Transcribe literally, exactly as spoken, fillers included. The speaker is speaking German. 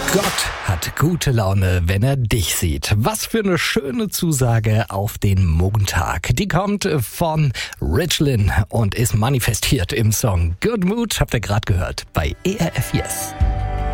Gott hat gute Laune, wenn er dich sieht. Was für eine schöne Zusage auf den Montag. Die kommt von Richlin und ist manifestiert im Song Good Mood, habt ihr gerade gehört, bei E R F Yes.